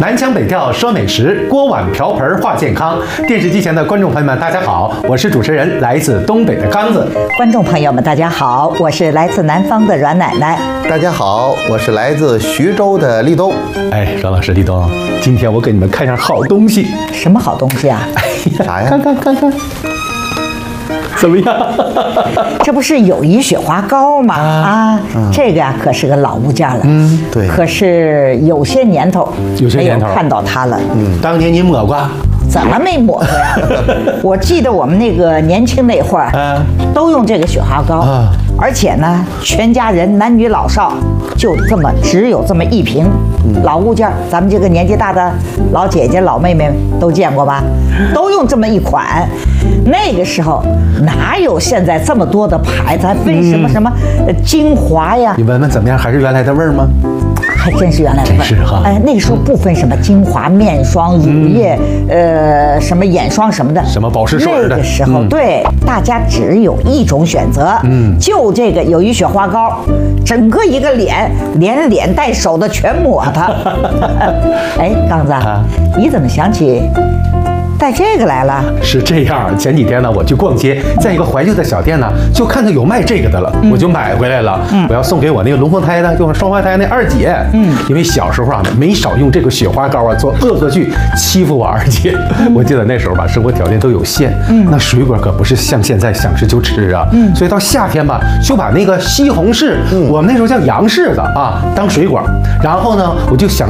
南腔北调说美食，锅碗瓢盆话健康。电视机前的观众朋友们，大家好，我是主持人来自东北的刚子。 观众朋友们，大家好，我是来自南方的阮奶奶。 大家好，我是来自徐州的立冬。 哎，阮老师、立冬，今天我给你们看上好东西。 什么好东西啊？ 啥呀？ 看，怎么样？ 这不是友谊雪花膏吗？这个呀可是个老物件了。 对。 可是有些年头， 没有看到它了。 当年你抹过？ 怎么没抹过呀？我记得我们那个年轻那会儿，都用这个雪花膏，而且呢，全家人男女老少就只有这么一瓶老物件，咱们这个年纪大的老姐姐、老妹妹都见过吧？都用这么一款。那个时候哪有现在这么多的牌子，还分什么精华呀？ 你闻闻怎么样？还是原来的味儿吗？ 还真是原来的味儿。 是哈。 那个时候不分什么精华、面霜、乳液，什么眼霜什么的， 什么保湿水的。 那个时候，对大家只有一种选择，就这个友谊雪花膏，整个一个脸，连脸带手的全抹它。哎，刚子，你怎么想起带这个来了？ 是这样，前几天呢，我去逛街，在一个怀旧的小店呢，就看到有卖这个的了，我就买回来了。我要送给我那个龙凤胎的，就是双胞胎那二姐。因为小时候啊，没少用这个雪花膏啊做恶作剧，欺负我二姐。我记得那时候吧，生活条件都有限，那水果可不是像现在想吃就吃啊。所以到夏天吧，就把那个西红柿，我们那时候叫洋柿子啊，当水果。然后呢，我就想